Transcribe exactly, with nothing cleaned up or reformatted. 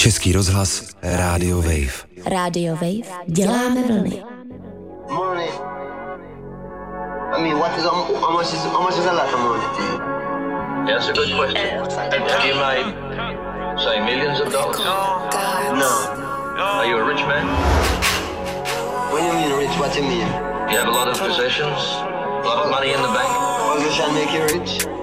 Český rozhlas Radio Wave. Radio Wave, děláme vlny. Money. I mean, what is how much is how much is a lot of money? Yeah, that's a good question. Have you made, say, millions of dollars? No. Are you a rich man? When you mean rich, what you mean? You have a lot of possessions, a lot of money in the bank. Possession make you rich?